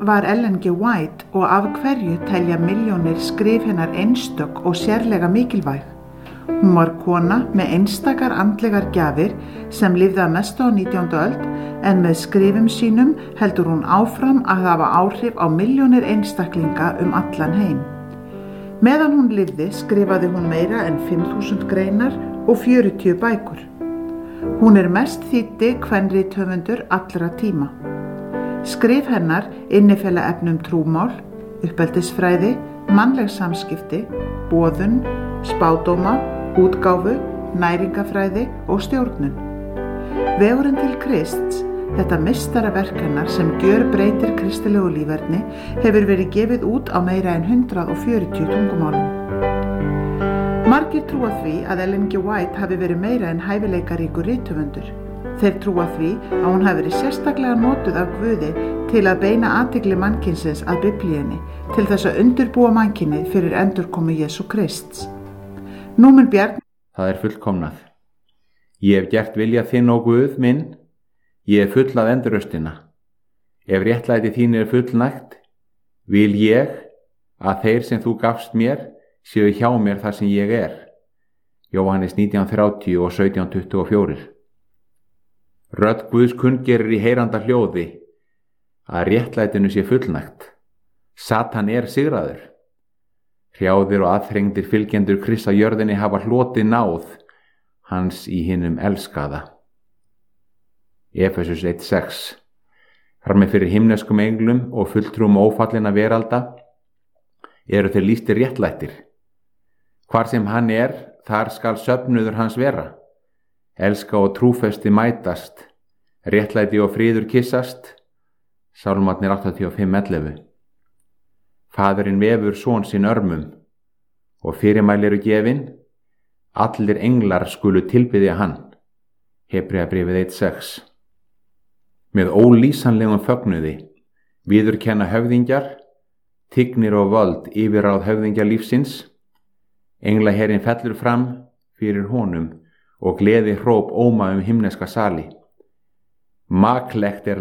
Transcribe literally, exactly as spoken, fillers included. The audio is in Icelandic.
var Ellen G. White og af hverju telja milljónir skrif hennar einstök og sérlega mikilvæg? Hún var kona með einstakar andlegar gjafir sem lifði að mestu á nítjándu öld en með skrifum sínum heldur hún áfram að hafa áhrif á milljónir einstaklinga um allan heim. Meðan hún lifði skrifaði hún meira en fimm þúsund greinar og fjörutíu bækur. Hún er mest þýddi kvenrithöfundur allra tíma. Skrif hennar innifela efnum trúmál, uppeldisfræði, mannleg samskipti, boðun, spádóma, útgáfu, næringafræði og stjórnun. Vegurinn til Krists, þetta meistaraverk hennar sem gjörbreytir kristilegu líferni, hefur verið gefið út á meira en hundrað og fjörutíu tungumálum. Margir trúa því að Ellen G. White hafi verið meira en hæfileikaríkur rithöfundur. Þeir trúa því að hún hafi verið sérstaklega notuð af Guði til að beina athygli mannkynsins að Biblíunni, til þess að undirbúa mannkynið fyrir endurkomu Jesú Krists. Nú mun Bjarni. Það er fullkomnað. Ég hef gert vilja þinn og Guð minn, ég er full af endurraustina. Ef réttlæti þín er fullnægt, vil ég að þeir sem þú gafst mér séu hjá mér þar sem ég er. Jóhannes nítján þrjátíu og sautján tuttugu og fjögur. Rödd Guðs kunngerir í heyranda hljóði að réttlætinu sé fullnægt. Satan er sigraður. Hrjáðir og aðþrengdir fylgjendur Krists á jörðinni hafa hlotið náð hans í hinum elskaða. Efesus eitt sex. Þar með fyrir himneskum englum og fulltrúum ófallinna veralda eru þeir lýstir réttlættir. Hvar sem hann er, þar skal söfnuður hans vera. Elska og trúfesti mætast, réttlæti og friður kissast. Sálmarnir áttatíu og fimm ellefu. Faðurinn vefur son sinn örmum og fyrirmæli eru gefin, allir englar skulu tilbiðja hann. Hebreabréfið eitt sex. Með ólýsanlegum fögnuði viðurkenna höfðingjar, tignir og völd yfirráð höfðingja lífsins. Englaherinn fellur fram fyrir honum og gleði hróp óma um himneska sali. Maklegt er